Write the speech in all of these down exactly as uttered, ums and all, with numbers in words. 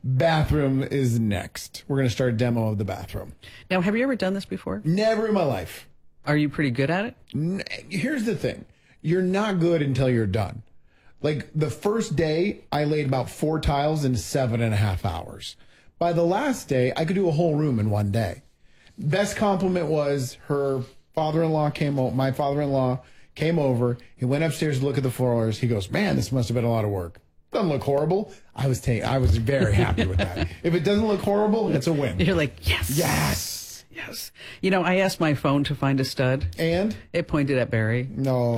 Bathroom is next. We're going to start a demo of the bathroom. Now, have you ever done this before? Never in my life. Are you pretty good at it? N- Here's the thing. You're not good until you're done. Like the first day, I laid about four tiles in seven and a half hours. By the last day, I could do a whole room in one day. Best compliment was her father-in-law came over, my father-in-law came over. He went upstairs to look at the floors. He goes, man, this must have been a lot of work. Doesn't look horrible. I was ta- I was very happy with that. If it doesn't look horrible, it's a win. You're like, yes. Yes. Yes. You know, I asked my phone to find a stud. And? It pointed at Barry. No.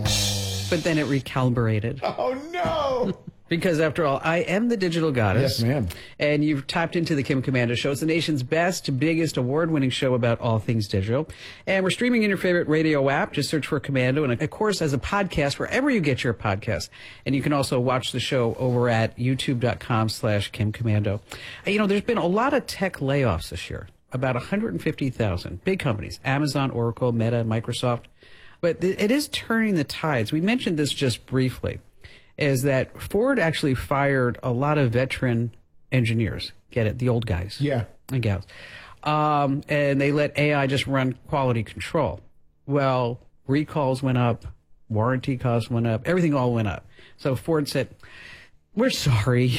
But then it recalibrated. Oh, no. Because after all, I am the digital goddess. Yes, ma'am. And you've tapped into the Kim Komando Show. It's the nation's best, biggest, award-winning show about all things digital. And we're streaming in your favorite radio app. Just search for Komando. And, of course, as a podcast, wherever you get your podcast. And you can also watch the show over at youtube.com slash Kim Komando. You know, there's been a lot of tech layoffs this year. About one hundred fifty thousand. Big companies. Amazon, Oracle, Meta, Microsoft. But it is turning the tides. We mentioned this just briefly. Is that Ford actually fired a lot of veteran engineers. Get it? The old guys. Yeah. And gals. Um, and they let A I just run quality control. Well, recalls went up, warranty costs went up, everything all went up. So Ford said, we're sorry.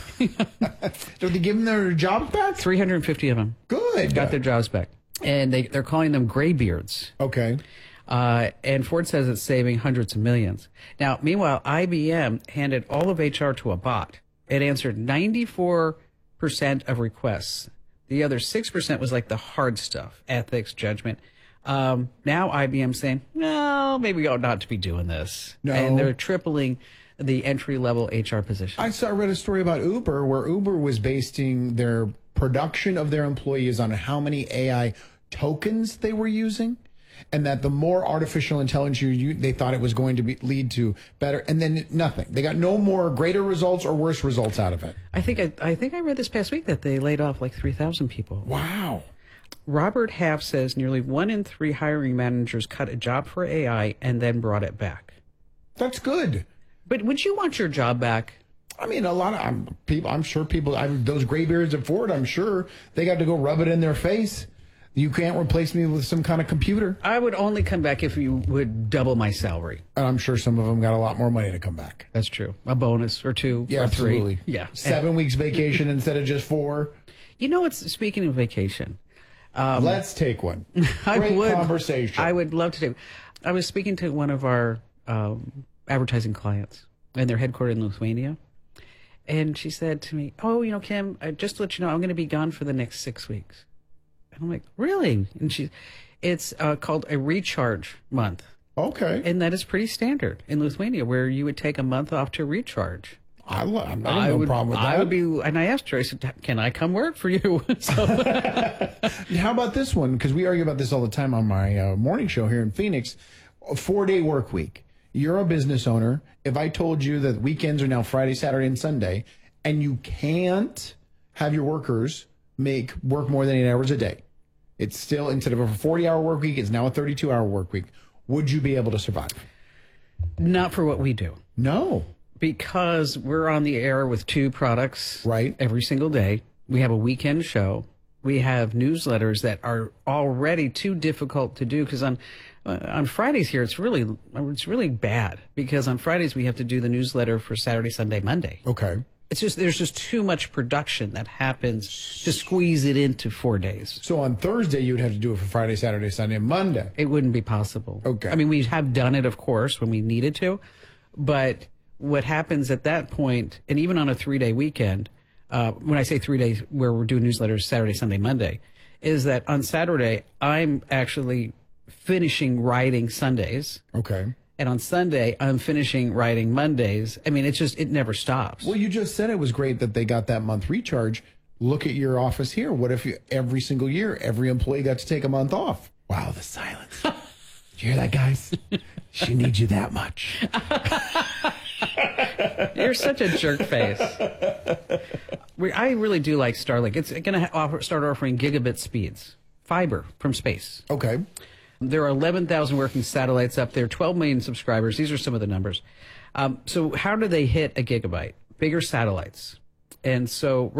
Did they give them their jobs back? three hundred fifty of them. Good. Got their jobs back. And they, they're calling them graybeards. Okay. Uh, and Ford says it's saving hundreds of millions. Now, meanwhile, I B M handed all of H R to a bot. It answered ninety-four percent of requests. The other six percent was like the hard stuff, ethics, judgment. Um, now I B M's saying, no, maybe we ought not to be doing this. No. And they're tripling the entry-level H R position. I saw I read a story about Uber where Uber was basing their production of their employees on how many A I tokens they were using. And that the more artificial intelligence you use, they thought it was going to be, lead to better, and then nothing. They got no more greater results or worse results out of it. I think I, I think I read this past week that they laid off like three thousand people. Wow. Robert Half says nearly one in three hiring managers cut a job for A I and then brought it back. That's good. But would you want your job back? I mean, a lot of I'm, people. I'm sure people. I'm, those graybeards at Ford. I'm sure they got to go rub it in their face. You can't replace me with some kind of computer. I would only come back if you would double my salary. And I'm sure some of them got a lot more money to come back. That's true. A bonus or two Yeah, or three. absolutely. Yeah. Seven weeks vacation instead of just four. You know, it's speaking of vacation. Um, Let's take one. I Great would, conversation. I would love to do. I was speaking to one of our um, advertising clients, and they're headquartered in Lithuania. And she said to me, oh, you know, Kim, I, just to let you know, I'm going to be gone for the next six weeks. And I'm like, really? And she, it's uh, called a recharge month. Okay. And that is pretty standard in Lithuania, where you would take a month off to recharge. I, lo- I, I I have no would, problem with that. I would be, and I asked her, I said, can I come work for you? So, How about this one? Because we argue about this all the time on my uh, morning show here in Phoenix. A four-day work week. You're a business owner. If I told you that weekends are now Friday, Saturday, and Sunday, and you can't have your workers make work more than eight hours a day, it's still, instead of a forty-hour work week, it's now a thirty-two-hour work week. Would you be able to survive? not for what we do. No. Because we're on the air with two products Right. every single day. We have a weekend show. We have newsletters that are already too difficult to do because on uh, on Fridays here it's really it's really bad because on Fridays we have to do the newsletter for Saturday, Sunday, Monday. Okay. It's just there's just too much production that happens to squeeze it into four days. So on Thursday, you would have to do it for Friday, Saturday, Sunday, and Monday. It wouldn't be possible. Okay. I mean, we have done it, of course, when we needed to, but what happens at that point, and even on a three-day weekend, uh, when I say three days where we're doing newsletters Saturday, Sunday, Monday, is that on Saturday, I'm actually finishing writing Sundays. Okay. And on Sunday, I'm finishing writing Mondays. I mean, it's just, it never stops. Well, you just said it was great that they got that month recharge. Look at your office here. What if you, every single year, every employee got to take a month off? Wow, the silence. Did you hear that, guys? She needs you that much. You're such a jerk face. We, I really do like Starlink. It's going to offer, start offering gigabit speeds, fiber from space. Okay. There are eleven thousand working satellites up there, twelve million subscribers. These are some of the numbers. Um, so how do they hit a gigabyte? Bigger satellites. And so